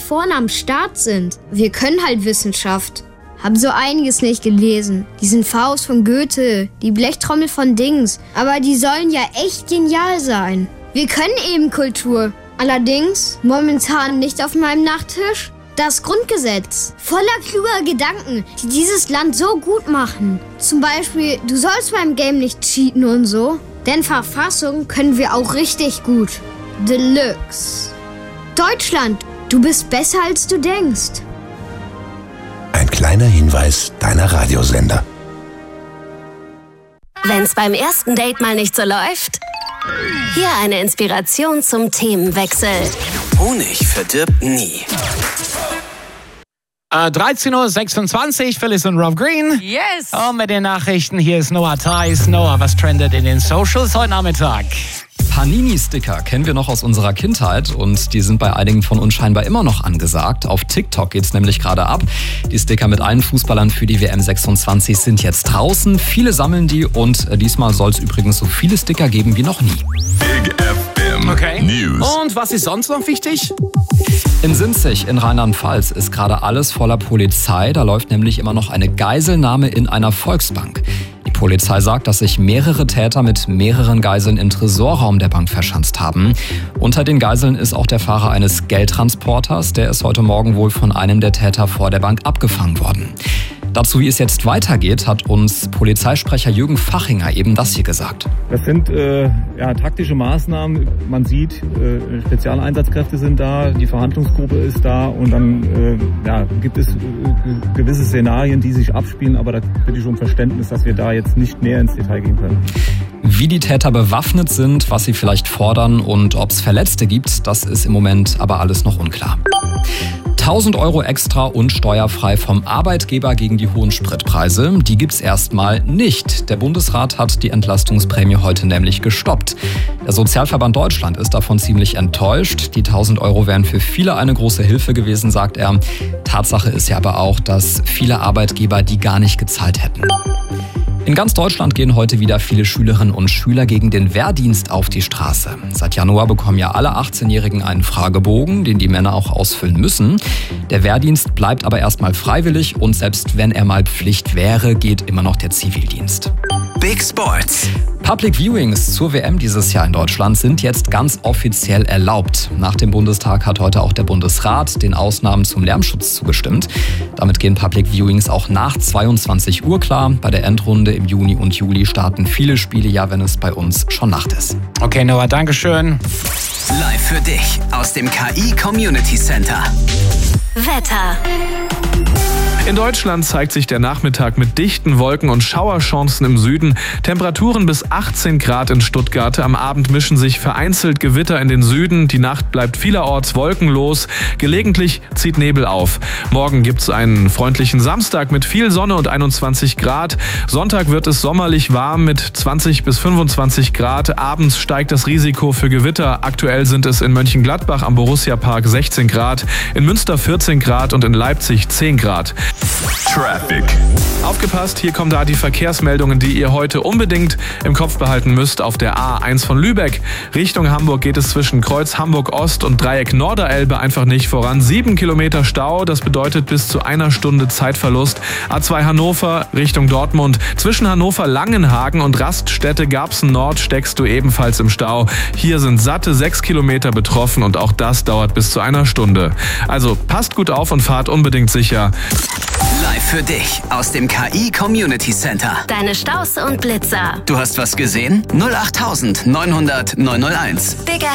vorne am Start sind. Wir können halt Wissenschaft. Haben so einiges nicht gelesen. Diesen Faust von Goethe, die Blechtrommel von Dings. Aber die sollen ja echt genial sein. Wir können eben Kultur. Allerdings momentan nicht auf meinem Nachttisch. Das Grundgesetz. Voller kluger Gedanken, die dieses Land so gut machen. Zum Beispiel, du sollst beim Game nicht cheaten und so. Denn Verfassung können wir auch richtig gut. Deluxe. Deutschland, du bist besser als du denkst. Ein kleiner Hinweis deiner Radiosender. Wenn's beim ersten Date mal nicht so läuft? Hier eine Inspiration zum Themenwechsel. Honig verdirbt nie. 13.26 Uhr, Phyllis und Rob Green. Yes. Und mit den Nachrichten, hier ist Noah Theis. Noah, was trendet in den Socials heute Nachmittag? Panini-Sticker kennen wir noch aus unserer Kindheit und die sind bei einigen von uns scheinbar immer noch angesagt. Auf TikTok geht's nämlich gerade ab. Die Sticker mit allen Fußballern für die WM 26 sind jetzt draußen. Viele sammeln die und diesmal soll es übrigens so viele Sticker geben wie noch nie. Big FM News. Und was ist sonst noch wichtig? In Sinzig in Rheinland-Pfalz ist gerade alles voller Polizei. Da läuft nämlich immer noch eine Geiselnahme in einer Volksbank. Die Polizei sagt, dass sich mehrere Täter mit mehreren Geiseln im Tresorraum der Bank verschanzt haben. Unter den Geiseln ist auch der Fahrer eines Geldtransporters. Der ist heute Morgen wohl von einem der Täter vor der Bank abgefangen worden. Dazu, wie es jetzt weitergeht, hat uns Polizeisprecher Jürgen Fachinger eben das hier gesagt. Das sind taktische Maßnahmen. Man sieht, Spezialeinsatzkräfte sind da, die Verhandlungsgruppe ist da und dann gibt es gewisse Szenarien, die sich abspielen. Aber da bitte ich um Verständnis, dass wir da jetzt nicht näher ins Detail gehen können. Wie die Täter bewaffnet sind, was sie vielleicht fordern und ob es Verletzte gibt, das ist im Moment aber alles noch unklar. 1.000 Euro extra und steuerfrei vom Arbeitgeber gegen die hohen Spritpreise. Die gibt's erstmal nicht. Der Bundesrat hat die Entlastungsprämie heute nämlich gestoppt. Der Sozialverband Deutschland ist davon ziemlich enttäuscht. Die 1.000 Euro wären für viele eine große Hilfe gewesen, sagt er. Tatsache ist ja aber auch, dass viele Arbeitgeber die gar nicht gezahlt hätten. In ganz Deutschland gehen heute wieder viele Schülerinnen und Schüler gegen den Wehrdienst auf die Straße. Seit Januar bekommen ja alle 18-Jährigen einen Fragebogen, den die Männer auch ausfüllen müssen. Der Wehrdienst bleibt aber erstmal freiwillig und selbst wenn er mal Pflicht wäre, geht immer noch der Zivildienst. Big Sports. Public Viewings zur WM dieses Jahr in Deutschland sind jetzt ganz offiziell erlaubt. Nach dem Bundestag hat heute auch der Bundesrat den Ausnahmen zum Lärmschutz zugestimmt. Damit gehen Public Viewings auch nach 22 Uhr klar. Bei der Endrunde im Juni und Juli starten viele Spiele, ja, wenn es bei uns schon Nacht ist. Okay, Noah, dankeschön. Live für dich aus dem KI Community Center. Wetter. In Deutschland zeigt sich der Nachmittag mit dichten Wolken und Schauerchancen im Süden. Temperaturen bis 18 Grad in Stuttgart. Am Abend mischen sich vereinzelt Gewitter in den Süden. Die Nacht bleibt vielerorts wolkenlos. Gelegentlich zieht Nebel auf. Morgen gibt's einen freundlichen Samstag mit viel Sonne und 21 Grad. Sonntag wird es sommerlich warm mit 20 bis 25 Grad. Abends steigt das Risiko für Gewitter. Aktuell sind es in Mönchengladbach am Borussia-Park 16 Grad, in Münster 14 Grad und in Leipzig 10 Grad. Traffic. Aufgepasst, hier kommen da die Verkehrsmeldungen, die ihr heute unbedingt im Kopf behalten müsst. Auf der A1 von Lübeck Richtung Hamburg geht es zwischen Kreuz Hamburg Ost und Dreieck Norderelbe einfach nicht voran. 7 Kilometer Stau, das bedeutet bis zu 1 Stunde Zeitverlust. A2 Hannover Richtung Dortmund. Zwischen Hannover Langenhagen und Raststätte Garbsen Nord steckst du ebenfalls im Stau. Hier sind satte 6 Kilometer betroffen und auch das dauert bis zu 1 Stunde. Also passt gut auf und fahrt unbedingt sicher. Live für dich aus dem KI Community Center. Deine Staus und Blitzer. Du hast was gesehen? 08900 901. Big